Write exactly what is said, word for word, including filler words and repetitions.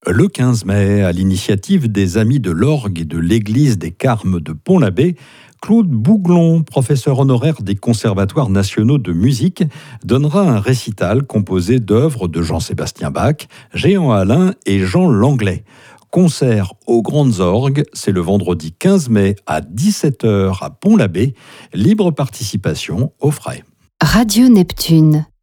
Le quinze mai, à l'initiative des Amis de l'Orgue et de l'Église des Carmes de Pont-l'Abbé, Claude Bouglon, professeur honoraire des conservatoires nationaux de musique, donnera un récital composé d'œuvres de Jean-Sébastien Bach, Jehan Alain et Jean Langlais. Concert aux Grandes Orgues, c'est le vendredi quinze mai à dix-sept heures à Pont-l'Abbé. Libre participation aux frais. Radio Neptune.